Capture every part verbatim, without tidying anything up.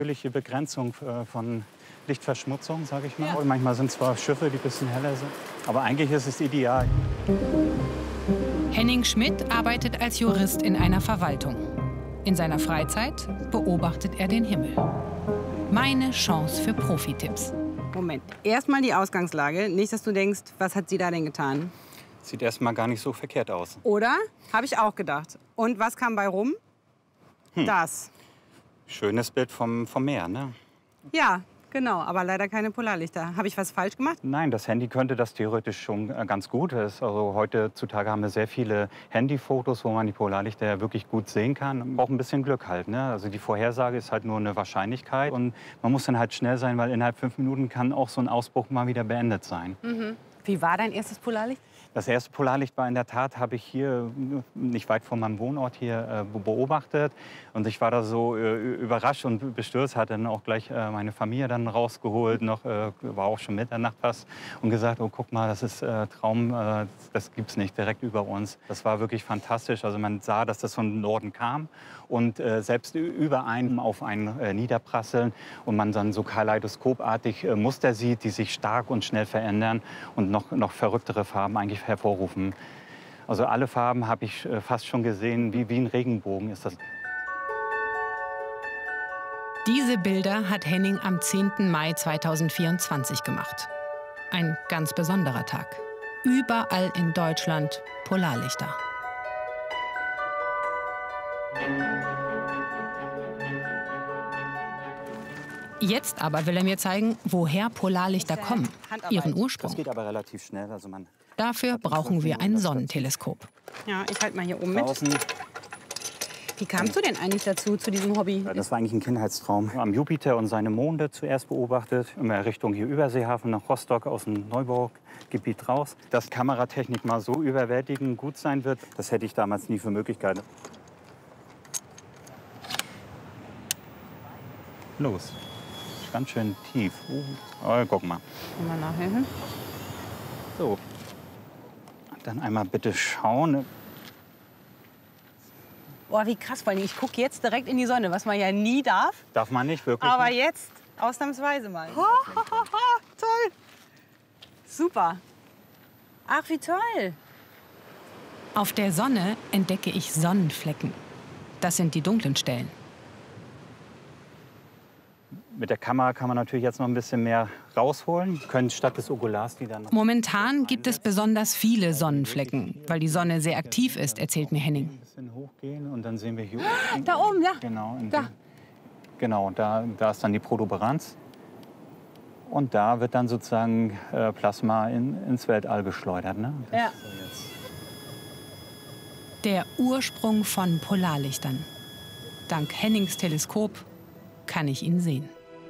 Natürliche Begrenzung äh, von Lichtverschmutzung, sage ich mal. Ja. Und manchmal sind zwar Schiffe, die ein bisschen heller sind, aber eigentlich ist es ideal. Henning Schmidt arbeitet als Jurist in einer Verwaltung. In seiner Freizeit beobachtet er den Himmel. Meine Chance für Profi-Tipps. Moment, erstmal die Ausgangslage. Nicht, dass du denkst, was hat sie da denn getan? Sieht erstmal gar nicht so verkehrt aus. Oder? Habe ich auch gedacht. Und was kam bei rum? Hm. Das. Schönes Bild vom, vom Meer, ne? Ja, genau. Aber leider keine Polarlichter. Habe ich was falsch gemacht? Nein, das Handy könnte das theoretisch schon ganz gut. Also heutzutage haben wir sehr viele Handyfotos, wo man die Polarlichter ja wirklich gut sehen kann. Braucht ein bisschen Glück halt, ne? Also die Vorhersage ist halt nur eine Wahrscheinlichkeit. Und man muss dann halt schnell sein, weil innerhalb fünf Minuten kann auch so ein Ausbruch mal wieder beendet sein. Mhm. Wie war dein erstes Polarlicht? Das erste Polarlicht war in der Tat, habe ich hier nicht weit von meinem Wohnort hier äh, beobachtet. Und ich war da so äh, überrascht und bestürzt, hatte dann auch gleich äh, meine Familie dann rausgeholt, noch, äh, war auch schon Mitternacht fast und gesagt, oh guck mal, das ist äh, Traum, äh, das gibt's nicht direkt über uns. Das war wirklich fantastisch. Also man sah, dass das von Norden kam und äh, selbst über einen auf einen äh, niederprasseln und man dann so kaleidoskopartig äh, Muster sieht, die sich stark und schnell verändern und noch, noch verrücktere Farben eigentlich hervorrufen. Also alle Farben habe ich fast schon gesehen, wie, wie ein Regenbogen ist das. Diese Bilder hat Henning am zehnten Mai zweitausendvierundzwanzig gemacht. Ein ganz besonderer Tag. Überall in Deutschland Polarlichter. Jetzt aber will er mir zeigen, woher Polarlichter kommen, ihren Ursprung. Das geht aber relativ schnell. Also man Dafür brauchen wir ein Sonnenteleskop. Ja, ich halte mal hier oben mit. Draußen. Wie kamst du denn eigentlich dazu, zu diesem Hobby? Das war eigentlich ein Kindheitstraum. Am Jupiter und seine Monde zuerst beobachtet, immer Richtung hier Überseehafen nach Rostock aus dem Neubaugebiet raus. Dass Kameratechnik mal so überwältigend gut sein wird, das hätte ich damals nie für möglich gehalten. Los. Ganz schön tief. Uh, oh, guck mal. Mal nachher hin. So. Dann einmal bitte schauen. Boah, wie krass, vor allem ich gucke jetzt direkt in die Sonne, was man ja nie darf. Darf man nicht, wirklich Aber nicht? jetzt ausnahmsweise mal. Ha, ha, ha, ha, toll. Super. Ach, wie toll. Auf der Sonne entdecke ich Sonnenflecken. Das sind die dunklen Stellen. Mit der Kamera kann man natürlich jetzt noch ein bisschen mehr rausholen. Können statt des Okulars die dann. Momentan gibt es besonders viele Sonnenflecken, weil die Sonne sehr aktiv ist, erzählt mir Henning. Ein bisschen hochgehen und dann sehen wir hier oben. Da oben, ja. Genau, in Da. Den, genau, da, da ist dann die Protuberanz. Und da wird dann sozusagen äh, Plasma in, ins Weltall geschleudert. Ne? Das Ja. ist so jetzt. Der Ursprung von Polarlichtern. Dank Hennings Teleskop kann ich ihn sehen.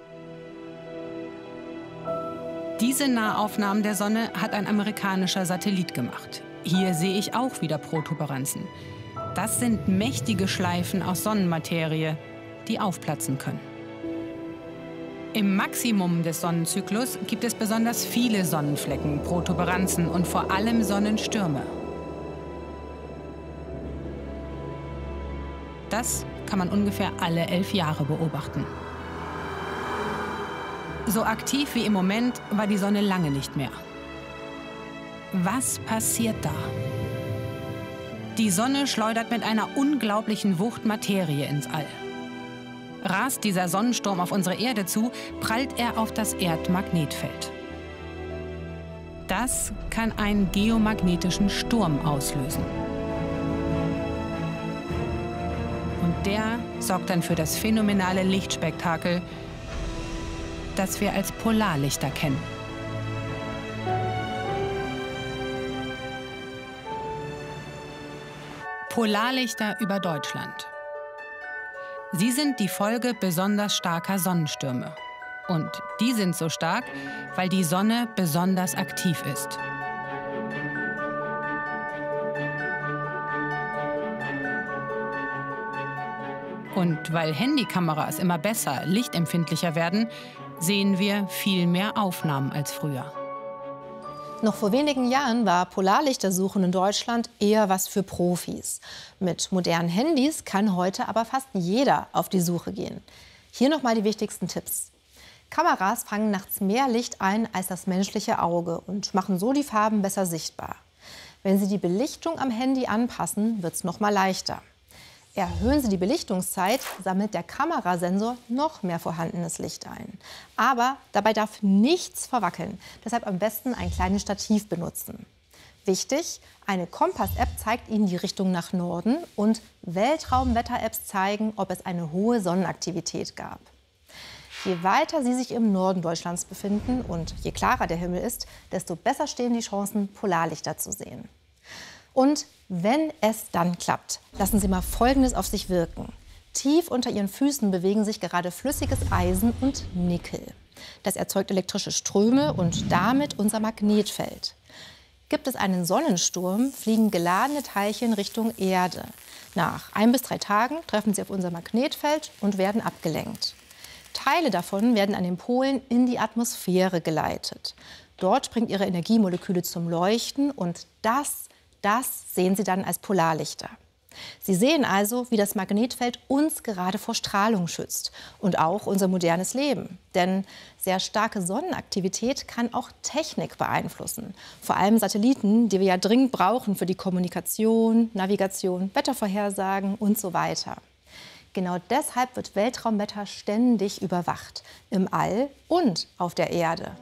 Diese Nahaufnahmen der Sonne hat ein amerikanischer Satellit gemacht. Hier sehe ich auch wieder Protuberanzen. Das sind mächtige Schleifen aus Sonnenmaterie, die aufplatzen können. Im Maximum des Sonnenzyklus gibt es besonders viele Sonnenflecken, Protuberanzen und vor allem Sonnenstürme. Das kann man ungefähr alle elf Jahre beobachten. So aktiv wie im Moment war die Sonne lange nicht mehr. Was passiert da? Die Sonne schleudert mit einer unglaublichen Wucht Materie ins All. Rast dieser Sonnensturm auf unsere Erde zu, prallt er auf das Erdmagnetfeld. Das kann einen geomagnetischen Sturm auslösen. Und der sorgt dann für das phänomenale Lichtspektakel, das wir als Polarlichter kennen. Polarlichter über Deutschland. Sie sind die Folge besonders starker Sonnenstürme. Und die sind so stark, weil die Sonne besonders aktiv ist. Und weil Handykameras immer besser, lichtempfindlicher werden, sehen wir viel mehr Aufnahmen als früher. Noch vor wenigen Jahren war Polarlichtersuchen in Deutschland eher was für Profis. Mit modernen Handys kann heute aber fast jeder auf die Suche gehen. Hier nochmal die wichtigsten Tipps. Kameras fangen nachts mehr Licht ein als das menschliche Auge und machen so die Farben besser sichtbar. Wenn Sie die Belichtung am Handy anpassen, wird es noch mal leichter. Erhöhen Sie die Belichtungszeit, sammelt der Kamerasensor noch mehr vorhandenes Licht ein. Aber dabei darf nichts verwackeln. Deshalb am besten ein kleines Stativ benutzen. Wichtig, eine Kompass-App zeigt Ihnen die Richtung nach Norden und Weltraumwetter-Apps zeigen, ob es eine hohe Sonnenaktivität gab. Je weiter Sie sich im Norden Deutschlands befinden und je klarer der Himmel ist, desto besser stehen die Chancen, Polarlichter zu sehen. Und wenn es dann klappt, lassen Sie mal Folgendes auf sich wirken. Tief unter Ihren Füßen bewegen sich gerade flüssiges Eisen und Nickel. Das erzeugt elektrische Ströme und damit unser Magnetfeld. Gibt es einen Sonnensturm, fliegen geladene Teilchen Richtung Erde. Nach ein bis drei Tagen treffen sie auf unser Magnetfeld und werden abgelenkt. Teile davon werden an den Polen in die Atmosphäre geleitet. Dort bringt ihre Energiemoleküle zum Leuchten und das, das sehen Sie dann als Polarlichter. Sie sehen also, wie das Magnetfeld uns gerade vor Strahlung schützt und auch unser modernes Leben. Denn sehr starke Sonnenaktivität kann auch Technik beeinflussen. Vor allem Satelliten, die wir ja dringend brauchen für die Kommunikation, Navigation, Wettervorhersagen und so weiter. Genau deshalb wird Weltraumwetter ständig überwacht, im All und auf der Erde.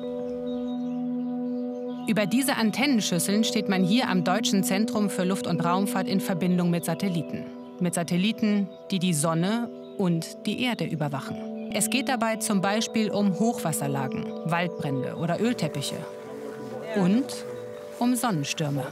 Über diese Antennenschüsseln steht man hier am Deutschen Zentrum für Luft- und Raumfahrt in Verbindung mit Satelliten. Mit Satelliten, die die Sonne und die Erde überwachen. Es geht dabei zum Beispiel um Hochwasserlagen, Waldbrände oder Ölteppiche. Und um Sonnenstürme.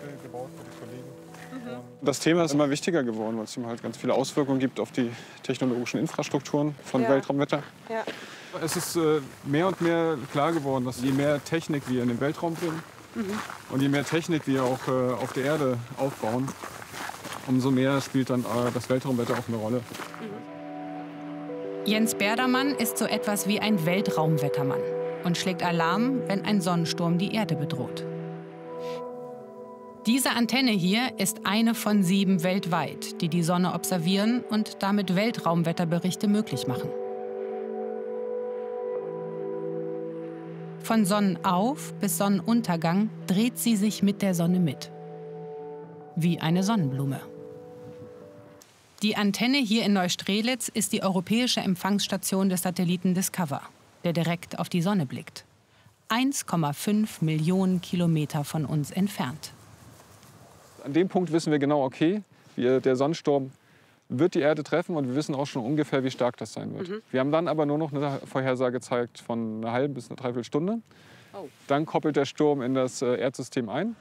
Das Thema ist immer wichtiger geworden, weil es halt ganz viele Auswirkungen gibt auf die technologischen Infrastrukturen von Ja. Weltraumwetter. Ja. Es ist äh, mehr und mehr klar geworden, dass je mehr Technik wir in den Weltraum bringen mhm. und je mehr Technik wir auch äh, auf der Erde aufbauen, umso mehr spielt dann äh, das Weltraumwetter auch eine Rolle. Mhm. Jens Berdermann ist so etwas wie ein Weltraumwettermann und schlägt Alarm, wenn ein Sonnensturm die Erde bedroht. Diese Antenne hier ist eine von sieben weltweit, die die Sonne observieren und damit Weltraumwetterberichte möglich machen. Von Sonnenauf- bis Sonnenuntergang dreht sie sich mit der Sonne mit. Wie eine Sonnenblume. Die Antenne hier in Neustrelitz ist die europäische Empfangsstation des Satelliten Discover, der direkt auf die Sonne blickt. eins Komma fünf Millionen Kilometer von uns entfernt. An dem Punkt wissen wir genau, okay, wir, der Sonnensturm wird die Erde treffen und wir wissen auch schon ungefähr, wie stark das sein wird. Mhm. Wir haben dann aber nur noch eine Vorhersagezeit von einer halben bis einer Dreiviertelstunde. Oh. Dann koppelt der Sturm in das Erdsystem ein.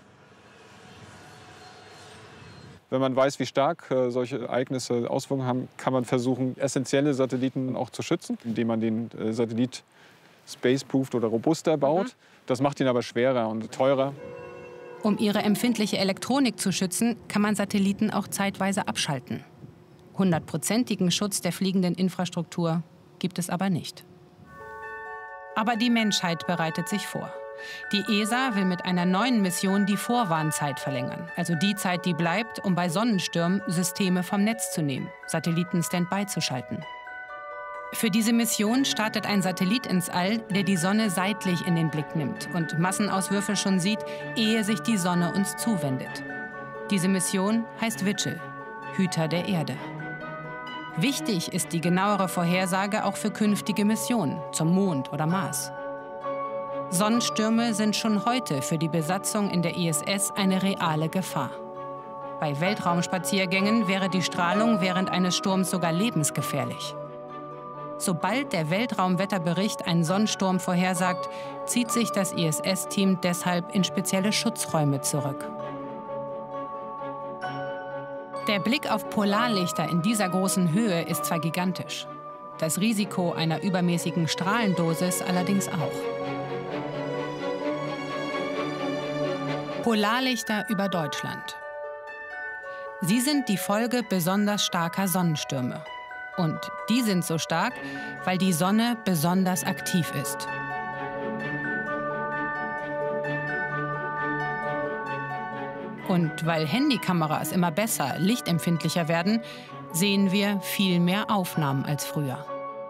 Wenn man weiß, wie stark äh, solche Ereignisse Auswirkungen haben, kann man versuchen, essentielle Satelliten auch zu schützen, indem man den äh, Satellit spaceproofed oder robuster baut. Mhm. Das macht ihn aber schwerer und teurer. Um ihre empfindliche Elektronik zu schützen, kann man Satelliten auch zeitweise abschalten. Hundertprozentigen Schutz der fliegenden Infrastruktur gibt es aber nicht. Aber die Menschheit bereitet sich vor. Die E S A will mit einer neuen Mission die Vorwarnzeit verlängern. Also die Zeit, die bleibt, um bei Sonnenstürmen Systeme vom Netz zu nehmen, Satelliten Standby zu schalten. Für diese Mission startet ein Satellit ins All, der die Sonne seitlich in den Blick nimmt und Massenauswürfe schon sieht, ehe sich die Sonne uns zuwendet. Diese Mission heißt Vigil, Hüter der Erde. Wichtig ist die genauere Vorhersage auch für künftige Missionen zum Mond oder Mars. Sonnenstürme sind schon heute für die Besatzung in der I S S eine reale Gefahr. Bei Weltraumspaziergängen wäre die Strahlung während eines Sturms sogar lebensgefährlich. Sobald der Weltraumwetterbericht einen Sonnensturm vorhersagt, zieht sich das I S S-Team deshalb in spezielle Schutzräume zurück. Der Blick auf Polarlichter in dieser großen Höhe ist zwar gigantisch, das Risiko einer übermäßigen Strahlendosis allerdings auch. Polarlichter über Deutschland. Sie sind die Folge besonders starker Sonnenstürme. Und die sind so stark, weil die Sonne besonders aktiv ist. Und weil Handykameras immer besser, lichtempfindlicher werden, sehen wir viel mehr Aufnahmen als früher.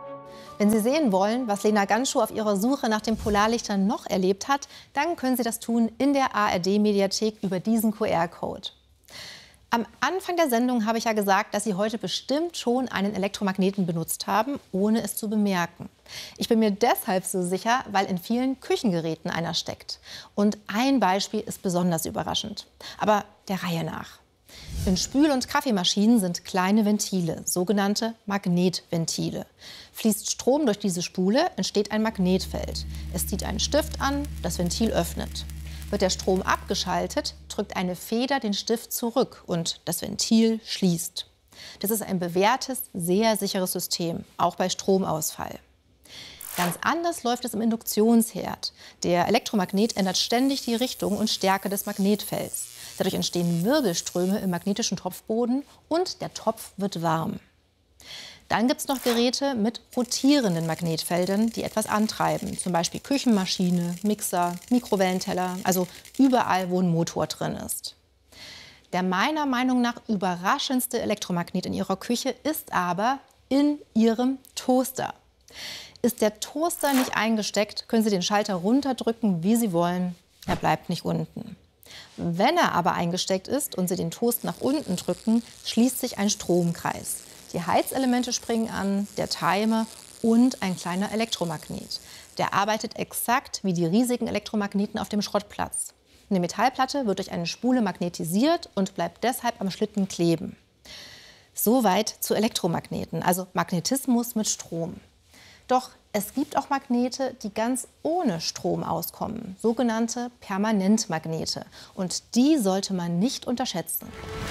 Wenn Sie sehen wollen, was Lena Ganschow auf ihrer Suche nach den Polarlichtern noch erlebt hat, dann können Sie das tun in der A R D-Mediathek über diesen Q R-Code. Am Anfang der Sendung habe ich ja gesagt, dass Sie heute bestimmt schon einen Elektromagneten benutzt haben, ohne es zu bemerken. Ich bin mir deshalb so sicher, weil in vielen Küchengeräten einer steckt. Und ein Beispiel ist besonders überraschend. Aber der Reihe nach. In Spül- und Kaffeemaschinen sind kleine Ventile, sogenannte Magnetventile. Fließt Strom durch diese Spule, entsteht ein Magnetfeld. Es zieht einen Stift an, das Ventil öffnet. Wird der Strom abgeschaltet, drückt eine Feder den Stift zurück und das Ventil schließt. Das ist ein bewährtes, sehr sicheres System, auch bei Stromausfall. Ganz anders läuft es im Induktionsherd. Der Elektromagnet ändert ständig die Richtung und Stärke des Magnetfelds. Dadurch entstehen Wirbelströme im magnetischen Topfboden und der Topf wird warm. Dann gibt es noch Geräte mit rotierenden Magnetfeldern, die etwas antreiben. Zum Beispiel Küchenmaschine, Mixer, Mikrowellenteller, also überall, wo ein Motor drin ist. Der meiner Meinung nach überraschendste Elektromagnet in Ihrer Küche ist aber in Ihrem Toaster. Ist der Toaster nicht eingesteckt, können Sie den Schalter runterdrücken, wie Sie wollen. Er bleibt nicht unten. Wenn er aber eingesteckt ist und Sie den Toast nach unten drücken, schließt sich ein Stromkreis. Die Heizelemente springen an, der Timer und ein kleiner Elektromagnet. Der arbeitet exakt wie die riesigen Elektromagneten auf dem Schrottplatz. Eine Metallplatte wird durch eine Spule magnetisiert und bleibt deshalb am Schlitten kleben. Soweit zu Elektromagneten, also Magnetismus mit Strom. Doch es gibt auch Magnete, die ganz ohne Strom auskommen, sogenannte Permanentmagnete. Und die sollte man nicht unterschätzen.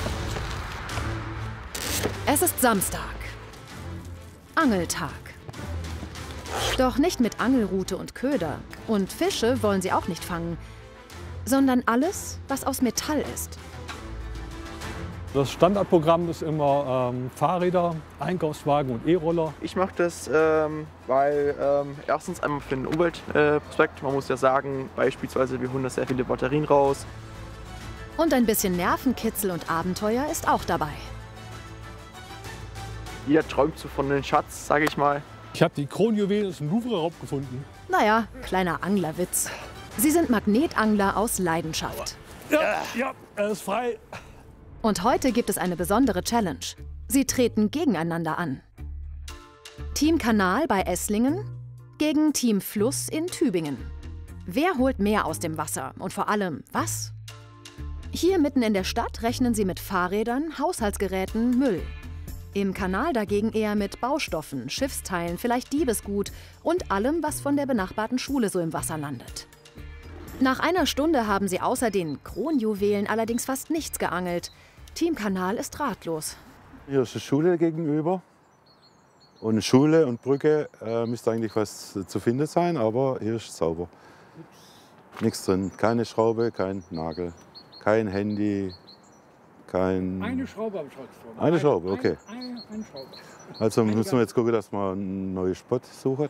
Es ist Samstag. Angeltag. Doch nicht mit Angelrute und Köder. Und Fische wollen sie auch nicht fangen, sondern alles, was aus Metall ist. Das Standardprogramm ist immer ähm, Fahrräder, Einkaufswagen und E-Roller. Ich mache das, ähm, weil ähm, erstens einmal für den Umweltaspekt, äh, man muss ja sagen, beispielsweise wir holen da sehr viele Batterien raus. Und ein bisschen Nervenkitzel und Abenteuer ist auch dabei. Jeder träumt so von einem Schatz, sage ich mal. Ich habe die Kronjuwelen aus dem Louvre-Raub gefunden. Naja, kleiner Anglerwitz. Sie sind Magnetangler aus Leidenschaft. Ja, ja, er ist frei. Und heute gibt es eine besondere Challenge. Sie treten gegeneinander an. Team Kanal bei Esslingen gegen Team Fluss in Tübingen. Wer holt mehr aus dem Wasser und vor allem was? Hier mitten in der Stadt rechnen sie mit Fahrrädern, Haushaltsgeräten, Müll. Im Kanal dagegen eher mit Baustoffen, Schiffsteilen, vielleicht Diebesgut und allem, was von der benachbarten Schule so im Wasser landet. Nach einer Stunde haben sie außer den Kronjuwelen allerdings fast nichts geangelt. Team Kanal ist ratlos. Hier ist eine Schule gegenüber. Und Schule und Brücke äh, müsste eigentlich was zu finden sein, aber hier ist es sauber. Nichts drin. Keine Schraube, kein Nagel, kein Handy, kein... Eine Schraube am Schrottturm. Eine Schraube, okay. Eine, eine, eine Schraube. Also müssen wir jetzt gucken, dass man einen neuen Spot suchen.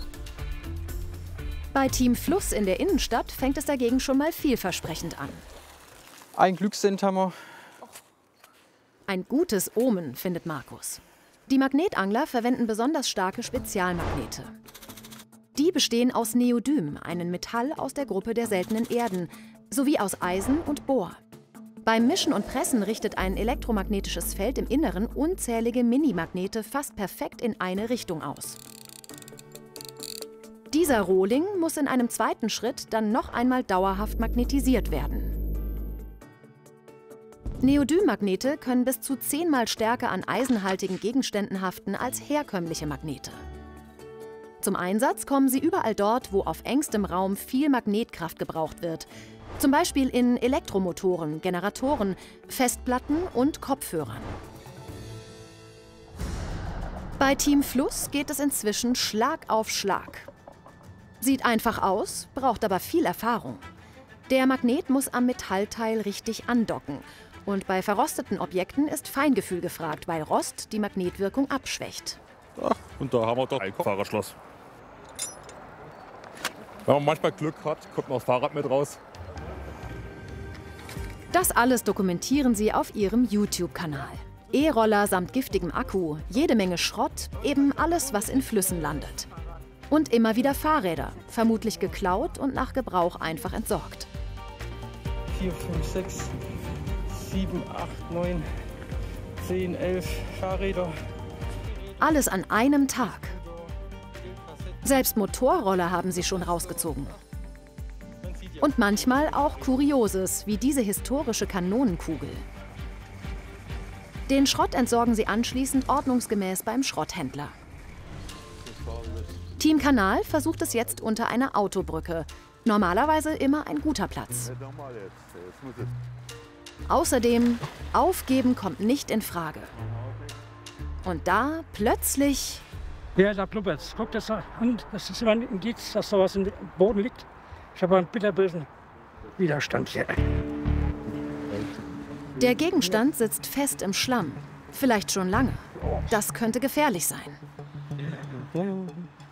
Bei Team Fluss in der Innenstadt fängt es dagegen schon mal vielversprechend an. Ein Glückssend haben wir. Ein gutes Omen, findet Markus. Die Magnetangler verwenden besonders starke Spezialmagnete. Die bestehen aus Neodym, einem Metall aus der Gruppe der seltenen Erden, sowie aus Eisen und Bohr. Beim Mischen und Pressen richtet ein elektromagnetisches Feld im Inneren unzählige Minimagnete fast perfekt in eine Richtung aus. Dieser Rohling muss in einem zweiten Schritt dann noch einmal dauerhaft magnetisiert werden. Neodym-Magnete können bis zu zehnmal stärker an eisenhaltigen Gegenständen haften als herkömmliche Magnete. Zum Einsatz kommen sie überall dort, wo auf engstem Raum viel Magnetkraft gebraucht wird. Zum Beispiel in Elektromotoren, Generatoren, Festplatten und Kopfhörern. Bei Team Fluss geht es inzwischen Schlag auf Schlag. Sieht einfach aus, braucht aber viel Erfahrung. Der Magnet muss am Metallteil richtig andocken. Und bei verrosteten Objekten ist Feingefühl gefragt, weil Rost die Magnetwirkung abschwächt. Ach, und da haben wir doch ein Fahrradschloss. Wenn man manchmal Glück hat, kommt noch das Fahrrad mit raus. Das alles dokumentieren sie auf ihrem YouTube-Kanal. E-Roller samt giftigem Akku, jede Menge Schrott, eben alles, was in Flüssen landet. Und immer wieder Fahrräder, vermutlich geklaut und nach Gebrauch einfach entsorgt. vier, fünf, sechs, sieben, acht, neun, zehn, elf Fahrräder. Alles an einem Tag. Selbst Motorroller haben sie schon rausgezogen. Und manchmal auch Kurioses, wie diese historische Kanonenkugel. Den Schrott entsorgen sie anschließend ordnungsgemäß beim Schrotthändler. Team Kanal versucht es jetzt unter einer Autobrücke. Normalerweise immer ein guter Platz. Außerdem, aufgeben kommt nicht in Frage. Und da plötzlich... Ja, da blubbert's. Guck das an. Das ist immer ein Indiz, dass sowas im Boden liegt. Ich habe einen bitterbösen Widerstand hier. Der Gegenstand sitzt fest im Schlamm. Vielleicht schon lange. Das könnte gefährlich sein. Wenn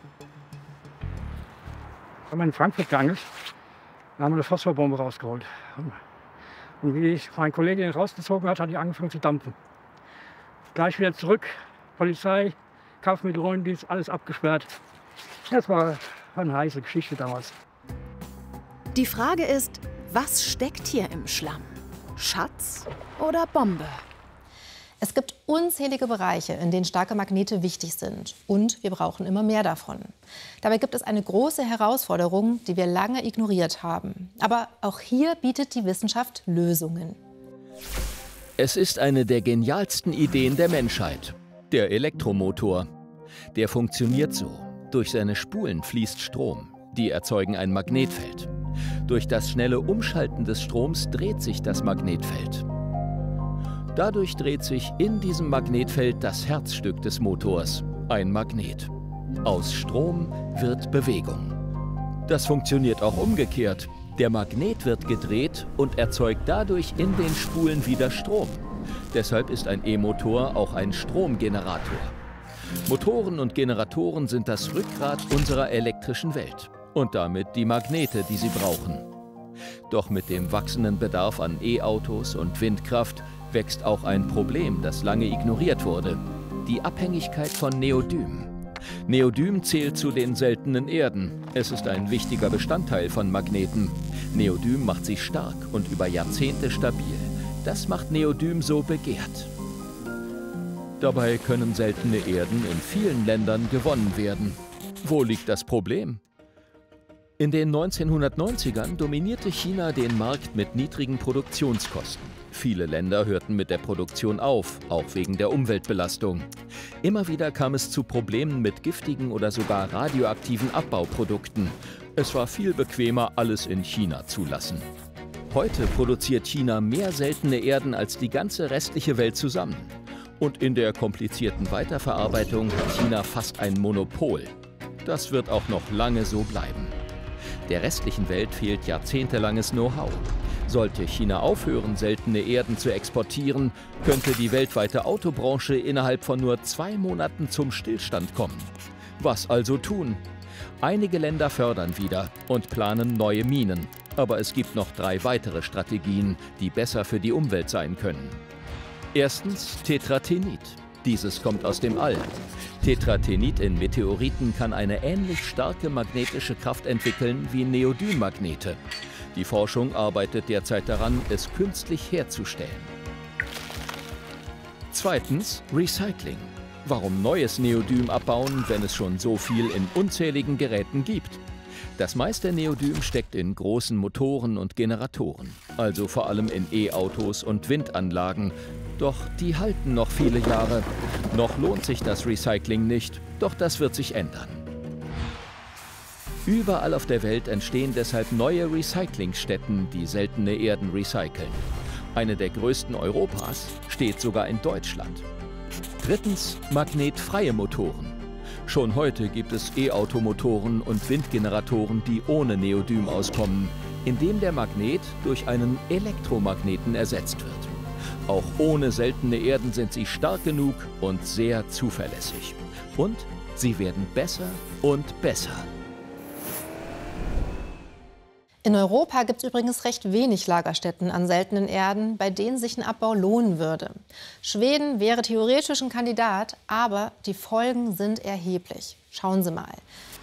man in Frankfurt gegangen ist, da haben wir eine Phosphorbombe rausgeholt. Und wie ich mein Kollege den rausgezogen hat, hat die angefangen zu dampfen. Gleich wieder zurück, Polizei, Kaufmittelräumdienst, alles abgesperrt. Das war eine heiße Geschichte damals. Die Frage ist, was steckt hier im Schlamm? Schatz oder Bombe? Es gibt unzählige Bereiche, in denen starke Magnete wichtig sind. Und wir brauchen immer mehr davon. Dabei gibt es eine große Herausforderung, die wir lange ignoriert haben. Aber auch hier bietet die Wissenschaft Lösungen. Es ist eine der genialsten Ideen der Menschheit. Der Elektromotor. Der funktioniert so. Durch seine Spulen fließt Strom. Die erzeugen ein Magnetfeld. Durch das schnelle Umschalten des Stroms dreht sich das Magnetfeld. Dadurch dreht sich in diesem Magnetfeld das Herzstück des Motors, ein Magnet. Aus Strom wird Bewegung. Das funktioniert auch umgekehrt. Der Magnet wird gedreht und erzeugt dadurch in den Spulen wieder Strom. Deshalb ist ein E-Motor auch ein Stromgenerator. Motoren und Generatoren sind das Rückgrat unserer elektrischen Welt. Und damit die Magnete, die sie brauchen. Doch mit dem wachsenden Bedarf an E-Autos und Windkraft wächst auch ein Problem, das lange ignoriert wurde. Die Abhängigkeit von Neodym. Neodym zählt zu den seltenen Erden. Es ist ein wichtiger Bestandteil von Magneten. Neodym macht sie stark und über Jahrzehnte stabil. Das macht Neodym so begehrt. Dabei können seltene Erden in vielen Ländern gewonnen werden. Wo liegt das Problem? In den neunzehnhundertneunzigern dominierte China den Markt mit niedrigen Produktionskosten. Viele Länder hörten mit der Produktion auf, auch wegen der Umweltbelastung. Immer wieder kam es zu Problemen mit giftigen oder sogar radioaktiven Abbauprodukten. Es war viel bequemer, alles in China zu lassen. Heute produziert China mehr seltene Erden als die ganze restliche Welt zusammen. Und in der komplizierten Weiterverarbeitung hat China fast ein Monopol. Das wird auch noch lange so bleiben. Der restlichen Welt fehlt jahrzehntelanges Know-how. Sollte China aufhören, seltene Erden zu exportieren, könnte die weltweite Autobranche innerhalb von nur zwei Monaten zum Stillstand kommen. Was also tun? Einige Länder fördern wieder und planen neue Minen. Aber es gibt noch drei weitere Strategien, die besser für die Umwelt sein können. Erstens Tetratenit. Dieses kommt aus dem All. Tetratenit in Meteoriten kann eine ähnlich starke magnetische Kraft entwickeln wie Neodym-Magnete. Die Forschung arbeitet derzeit daran, es künstlich herzustellen. Zweitens Recycling. Warum neues Neodym abbauen, wenn es schon so viel in unzähligen Geräten gibt? Das meiste Neodym steckt in großen Motoren und Generatoren, also vor allem in E-Autos und Windanlagen. Doch die halten noch viele Jahre. Noch lohnt sich das Recycling nicht, doch das wird sich ändern. Überall auf der Welt entstehen deshalb neue Recyclingstätten, die seltene Erden recyceln. Eine der größten Europas steht sogar in Deutschland. Drittens magnetfreie Motoren. Schon heute gibt es E-Automotoren und Windgeneratoren, die ohne Neodym auskommen, indem der Magnet durch einen Elektromagneten ersetzt wird. Auch ohne seltene Erden sind sie stark genug und sehr zuverlässig. Und sie werden besser und besser. In Europa gibt es übrigens recht wenig Lagerstätten an seltenen Erden, bei denen sich ein Abbau lohnen würde. Schweden wäre theoretisch ein Kandidat, aber die Folgen sind erheblich. Schauen Sie mal.